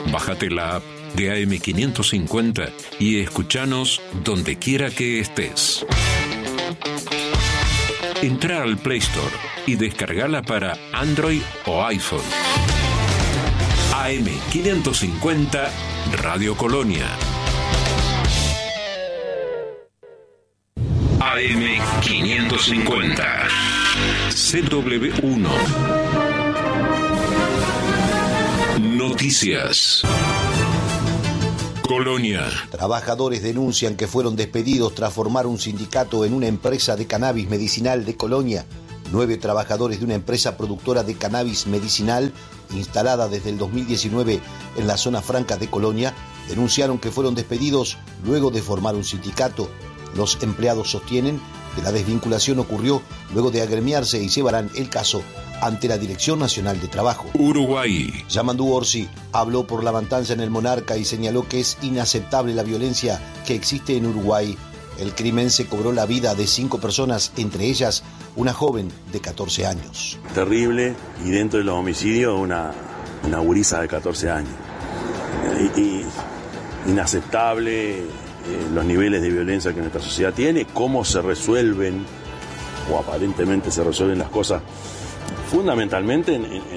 Bájate la app de AM550 y escuchanos donde quiera que estés. Entra al Play Store y descargala para Android o iPhone. AM550 Radio Colonia. AM550 CW1 Noticias. Colonia. Trabajadores denuncian que fueron despedidos tras formar un sindicato en una empresa de cannabis medicinal de Colonia. 9 trabajadores de una empresa productora de cannabis medicinal instalada desde el 2019 en la zona franca de Colonia denunciaron que fueron despedidos luego de formar un sindicato. Los empleados sostienen que la desvinculación ocurrió luego de agremiarse y llevarán el caso ante la Dirección Nacional de Trabajo. Uruguay. Yamandu Orsi habló por la matanza en el Monarca y señaló que es inaceptable la violencia que existe en Uruguay. El crimen se cobró la vida de 5 personas, entre ellas una joven de 14 años. Terrible, y dentro de los homicidios una gurisa de 14 años. Inaceptable los niveles de violencia que nuestra sociedad tiene, cómo se resuelven, o aparentemente se resuelven las cosas, fundamentalmente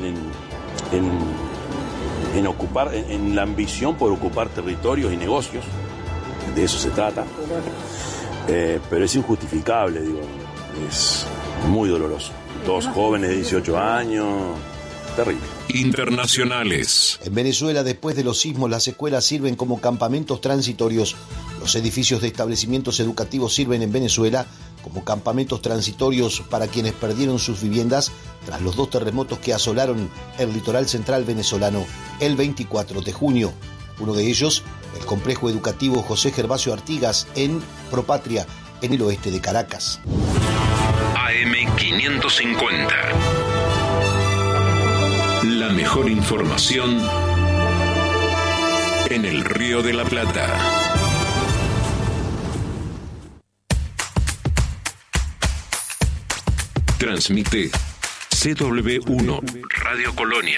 en la ambición por ocupar territorios y negocios. De eso se trata. Pero es injustificable, digo, es muy doloroso. 2 jóvenes de 18 años, terrible. Internacionales. En Venezuela, después de los sismos, las escuelas sirven como campamentos transitorios. Los edificios de establecimientos educativos sirven en Venezuela como campamentos transitorios para quienes perdieron sus viviendas tras los 2 terremotos que asolaron el litoral central venezolano el 24 de junio. Uno de ellos, el complejo educativo José Gervasio Artigas en Propatria, en el oeste de Caracas. AM550. La mejor información en el Río de la Plata. Transmite CW1 Radio Colonia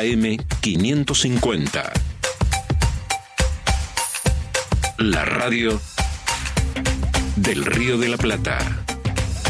AM550. La radio del Río de la Plata.